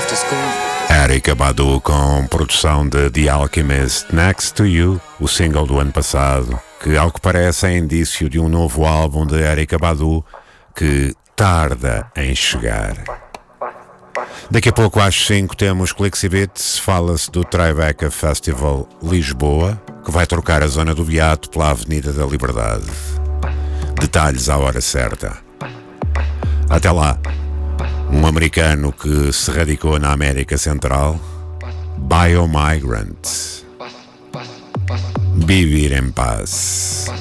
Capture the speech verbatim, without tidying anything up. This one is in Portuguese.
Erykah Badu com produção de The Alchemist, Next to You, o single do ano passado, que ao que parece é indício de um novo álbum de Erykah Badu que tarda em chegar. Daqui a pouco às cinco temos Click Bits, fala-se do Tribeca Festival Lisboa, que vai trocar a zona do Beato pela Avenida da Liberdade. Detalhes à hora certa. Até lá, um americano que se radicou na América Central, Biomigrant. Viver em paz.